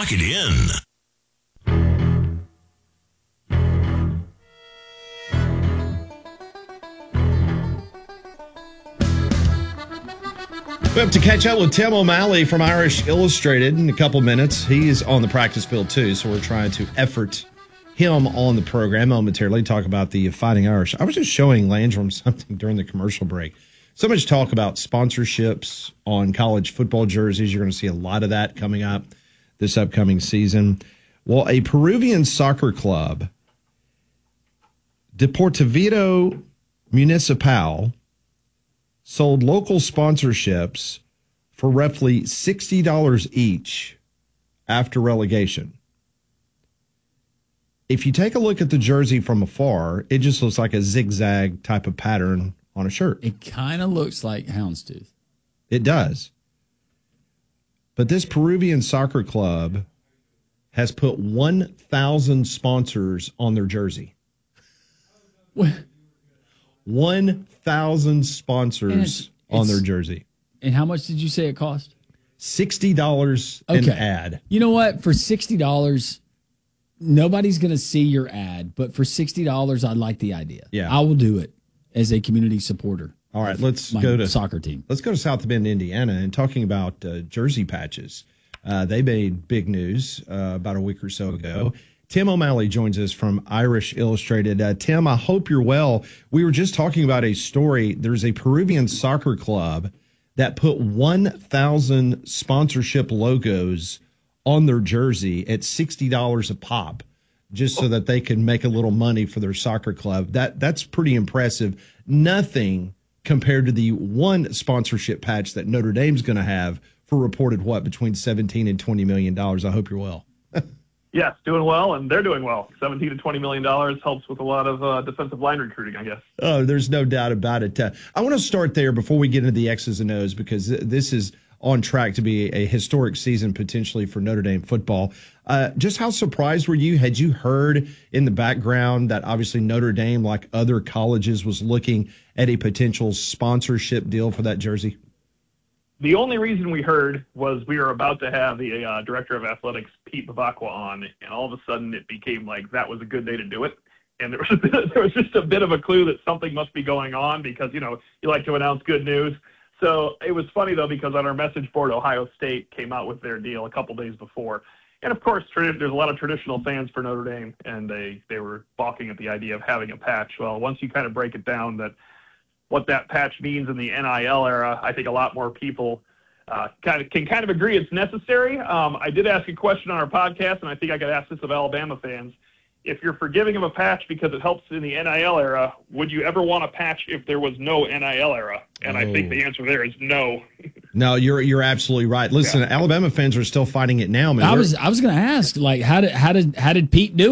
Lock it in. We have to catch up with Tim O'Malley from Irish Illustrated in a couple minutes. He's on the practice field, too, so we're trying to effort him on the program momentarily, talk about the Fighting Irish. I was just showing Landrum something during the commercial break. So much talk about sponsorships on college football jerseys. You're going to see a lot of that coming up this upcoming season. Well, a Peruvian soccer club, Deportivo Municipal, sold local sponsorships for roughly $60 each after relegation. If you take a look at the jersey from afar, it just looks like a zigzag type of pattern on a shirt. It kind of looks like houndstooth. It does. But this Peruvian soccer club has put 1,000 sponsors on their jersey. What? 1,000 sponsors on their jersey. And how much did you say it cost? $60 an ad. You know what? For $60, nobody's going to see your ad, but for $60, I like the idea. Yeah. I will do it as a community supporter. All right, let's go to soccer team. Let's go to South Bend, Indiana, and talking about jersey patches. They made big news about a week or so ago. Tim O'Malley joins us from Irish Illustrated. Tim, I hope you're well. We were just talking about a story. There's a Peruvian soccer club that put 1,000 sponsorship logos on their jersey at $60 a pop, just so that they can make a little money for their soccer club. That's pretty impressive. Nothing compared to the one sponsorship patch that Notre Dame's going to have for reported, between $17 and $20 million. I hope you're well. Yes, doing well, and they're doing well. $17 to $20 million helps with a lot of defensive line recruiting, I guess. Oh, there's no doubt about it. I want to start there before we get into the X's and O's, because this is on track to be a historic season potentially for Notre Dame football. Just how surprised were you? Had you heard in the background that obviously Notre Dame, like other colleges, was looking at a potential sponsorship deal for that jersey? The only reason we heard was we were about to have the director of athletics, Pete Bavacqua, on, and all of a sudden it became like that was a good day to do it. And there was just a bit of a clue that something must be going on because, you like to announce good news. So it was funny, though, because on our message board, Ohio State came out with their deal a couple days before. And, of course, there's a lot of traditional fans for Notre Dame, and they were balking at the idea of having a patch. Well, once you kind of break it down what that patch means in the NIL era, I think a lot more people can agree it's necessary. I did ask a question on our podcast, and I think I could ask this of Alabama fans. If you're forgiving of a patch because it helps in the NIL era, would you ever want a patch if there was no NIL era? And I think the answer there is no. No, you're absolutely right. Listen, Alabama fans are still fighting it now, man. I was going to ask, how did Pete do